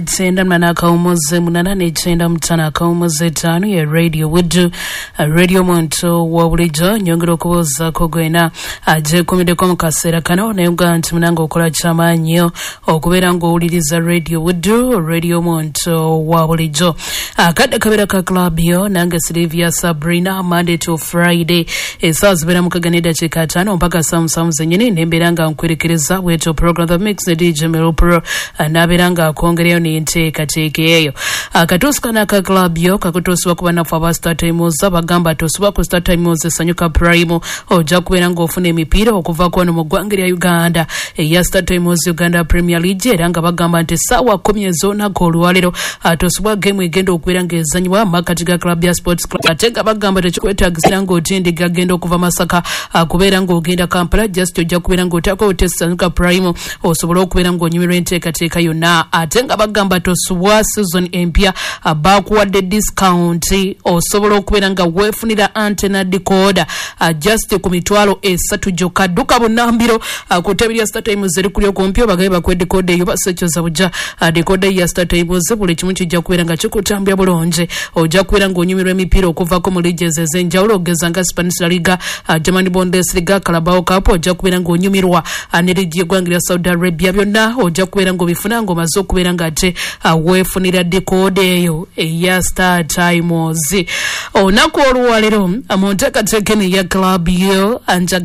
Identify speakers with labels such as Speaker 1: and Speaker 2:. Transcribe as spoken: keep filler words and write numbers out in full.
Speaker 1: Senda mnana kaumoze munana nechenda mtana kaumoze tanu ya Radio Wudu Radio Monto wabulijo nyongero kuboza kogwena aje kumide kwa mkasera kano na yuga nti mnango kola chama nyo okubera ngo uliriza Radio Wudu Radio Monto wabulijo akada kabera ka club yo nange Silvia Sabrina Monday to Friday esaz bera mukaganida chikatano mpaka samu samu zenyini nemberanga nkwerekereza weto program the mix the D J Melopro naberanga kongereo ni nteka teke eyo akatosikana ka club yo kakutoswa kuba na faba start times abagamba toswa ku start times sanyuka primo oja kubera ngo ofune emipira okuva kono mu gwangeri ya Uganda ya start times Uganda Premier League eranga bagamba nti sawa kumi ezona golwalero atoswa game egendo okubera ngezanywa makati ga club ya sports club atega bagamba tekikwetagisira ngo otindi gagendo okuva Masaka kubera ngo ogenda Kampala just oja kubera ngo otako otesanyuka primo osobola okubera ngo nyimiro nteka teka yona atenga bagamba tosubwa season empya abakuwadde discount osobola okubera nga wefunira antenna decoder uh, just ku mitwalo esatu joka duka bunambiro uh, kuteberya start times zeri kulyo kompyo bagaye bakwe decoder yo basechoza buja uh, decoder ya start times buli kimu kijja kubera nga kikutambya bulonje oja kubera nga onyumirwa emipira okuva ko mu leagues ezenjawulo ogeza nga Spanish La Liga uh, German Bundesliga Carabao Cup oja kubera nga onyumirwa uh, ne league gwangirya Saudi Arabia byonna oja kubera nga bifuna ngo mazo kubera nga ate uh, wefunira decoder eyo eya Star Times onako olwalero amonteka tekeni ya club yo anja